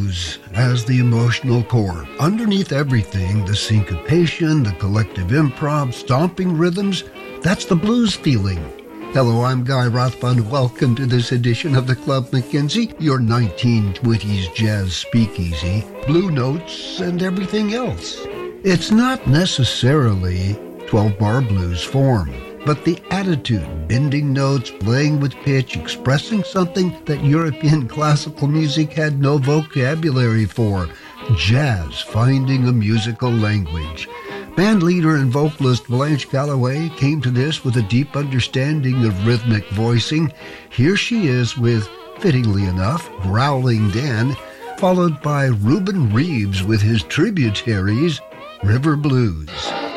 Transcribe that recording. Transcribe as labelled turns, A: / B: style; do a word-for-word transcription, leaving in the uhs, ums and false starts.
A: blues as the emotional core. Underneath everything, the syncopation, the collective improv, stomping rhythms, that's the blues feeling. Hello, I'm Guy Rothbund. Welcome to this edition of the Club McKenzie, your nineteen twenties jazz speakeasy, blue notes, and everything else. It's not necessarily twelve-bar blues form, but the attitude, bending notes, playing with pitch, expressing something that European classical music had no vocabulary for. Jazz finding a musical language. Band leader and vocalist Blanche Galloway came to this with a deep understanding of rhythmic voicing. Here she is with, fittingly enough, Growling Dan, followed by Reuben Reeves with his tributaries, River Blues.